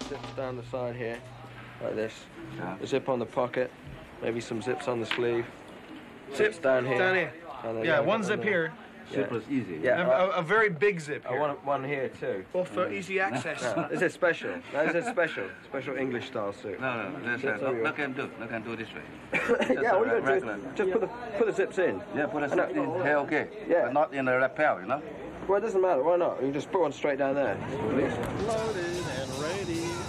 Zips down the side here, like this. Yeah. A zip on the pocket, maybe some zips on the sleeve. Zips down here. Down here. And then Yeah, like one on zip there. here. Super is easy. Yeah. A very big zip I here. want one here too. Or for easy access. No, this is special. That is a special English style suit. No, no can do this way. Yeah, all you gotta regular. do is just put the zips in. Yeah, put a zip in here, okay. Yeah. But not in the lapel, you know? Well, it doesn't matter. Why not? You can just put one straight down there. Loaded and ready.